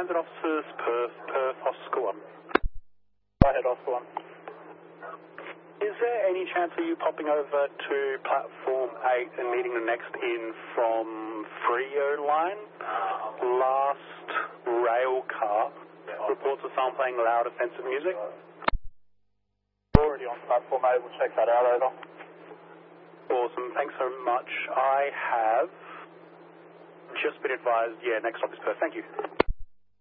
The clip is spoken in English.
Transit Officers, Perth, Oscar 1. Go ahead, Oscar 1. Is there any chance of you popping over to platform 8 and meeting the next in from Freo line? Last rail car reports of someone playing loud offensive music. Already on platform 8, we'll check that out, over. Awesome, thanks so much. I have just been advised, next stop is Perth. Thank you.